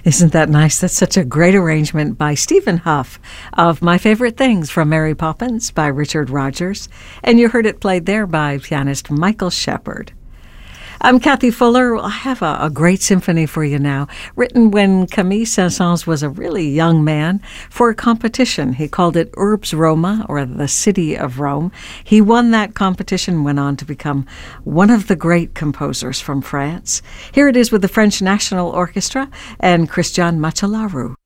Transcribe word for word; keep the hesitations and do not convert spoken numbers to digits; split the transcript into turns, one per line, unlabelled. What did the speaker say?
Isn't that nice? That's such a great arrangement by Stephen Huff of My Favorite Things from Mary Poppins by Richard Rodgers. And you heard it played there by pianist Michael Shepard. I'm Kathy Fuller. I have a, a great symphony for you now, written when Camille Saint-Saëns was a really young man for a competition. He called it Urbs Roma, or the City of Rome. He won that competition, went on to become one of the great composers from France. Here it is with the French National Orchestra and Christian Macellaro.